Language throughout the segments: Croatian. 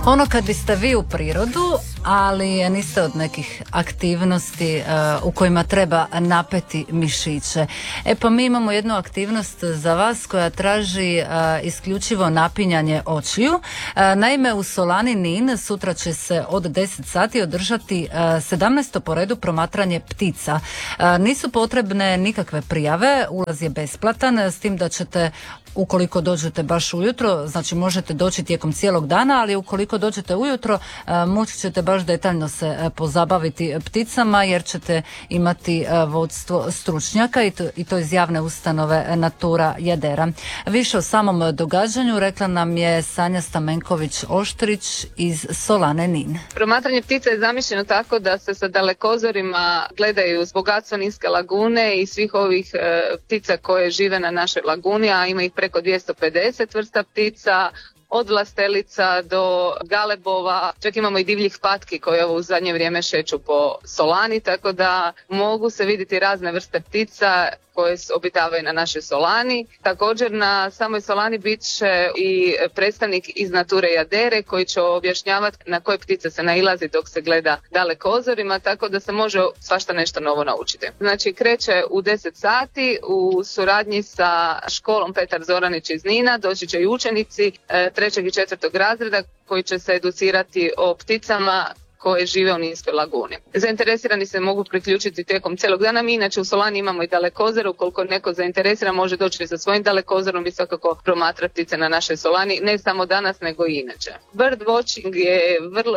Ono kad biste vi u prirodu, ali niste od nekih aktivnosti u kojima treba napeti mišiće. Pa mi imamo jednu aktivnost za vas koja traži isključivo napinjanje očiju. Naime, u Solani Nin sutra će se od 10 sati održati 17. po redu promatranje ptica. Nisu potrebne nikakve prijave, ulaz je besplatan, s tim da ćete, ukoliko dođete baš ujutro, znači možete doći tijekom cijelog dana, ali ukoliko dođete ujutro, moći ćete baš detaljno se pozabaviti pticama, jer ćete imati vodstvo stručnjaka i to iz javne ustanove Natura Jadera. Više o samom događanju rekla nam je Sanja Stamenković-Oštrić iz Solane Nin. Promatranje ptica je zamišljeno tako da se sa dalekozorima gledaju bogatstvo Ninske lagune i svih ovih ptica koje žive na našoj laguni, a ima ih preko 250 vrsta ptica, od vlastelica do galebova, čak imamo i divljih patki koje u zadnje vrijeme šeću po Solani, tako da mogu se vidjeti razne vrste ptica koje obitavaju na našoj Solani. Također na samoj Solani bit će i predstavnik iz Nature Jadere koji će objašnjavati na koje ptice se nailazi dok se gleda dalekozorima, tako da se može svašta nešto novo naučiti. Znači kreće u 10 sati u suradnji sa školom Petar Zoranić iz Nina, doći će i učenici 3. i 4. razreda koji će se educirati o pticama koje žive u Ninskoj laguni. Zainteresirani se mogu priključiti tijekom cijelog dana. Mi inače u Solani imamo i dalekozor, ukoliko neko zainteresira može doći sa svojim dalekozorom i svakako promatrati ptice na našoj Solani, ne samo danas nego i inače. Bird watching je vrlo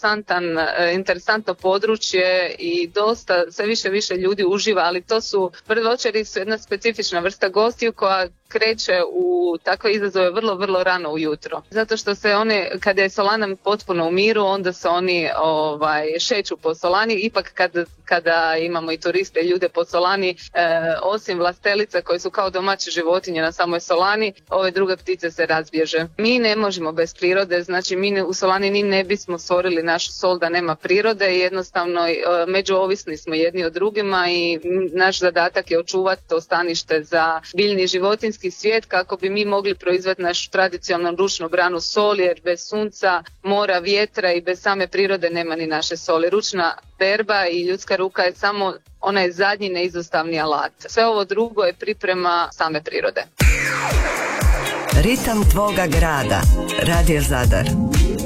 interesantno područje i dosta, sve više ljudi uživa, ali bird watcheri su jedna specifična vrsta gostiju koja kreće u takve izazove vrlo rano ujutro. Zato što se one, kada je Solana potpuno u miru, onda se oni šeću po Solani. Ipak kada imamo i turiste i ljude po Solani, osim vlastelica koje su kao domaće životinje na samoj Solani, ove druge ptice se razbježe. Mi ne možemo bez prirode, znači mi u Solani ni ne bismo stvorili našu Sol da nema prirode i jednostavno međuovisni smo jedni od drugima i naš zadatak je očuvati to stanište za biljni i životinjski svijet kako bi mi mogli proizvesti našu tradicionalnu ručnu branu sol, jer bez sunca, mora, vjetra i bez same prirode nema ni naše soli. Ručna berba i ljudska ruka je samo onaj zadnji neizostavni alat. Sve ovo drugo je priprema same prirode. Ritam tvoga grada. Radio Zadar.